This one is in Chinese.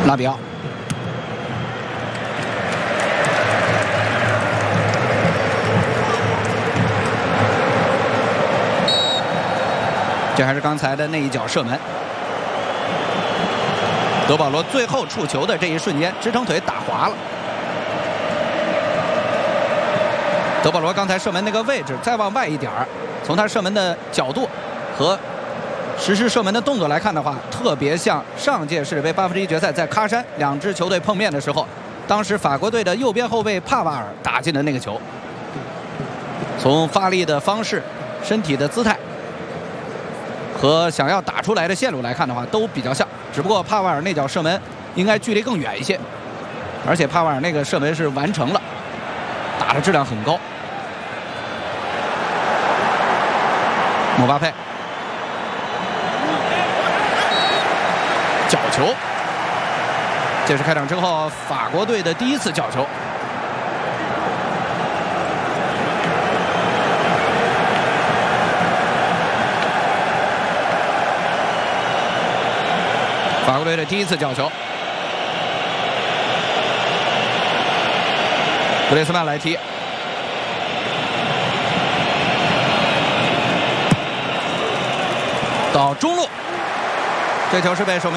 拉比奥。 这还是刚才的那一脚射门。德保罗最后触球的这一瞬间，支撑腿打滑了。德保罗刚才射门那个位置再往外一点儿，从他射门的角度和实施射门的动作来看的话，特别像上届世界杯8分之1决赛在喀山两支球队碰面的时候，当时法国队的右边后卫帕瓦尔打进的那个球。从发力的方式、身体的姿态。 和想要打出来的线路来看的话，都比较像，只不过帕瓦尔那脚射门应该距离更远一些，而且帕瓦尔那个射门是完成了，打的质量很高。姆巴佩，角球，这是开场之后法国队的第一次角球。 法国队的第一次角球，格列斯曼来踢，到中路，这球是被守门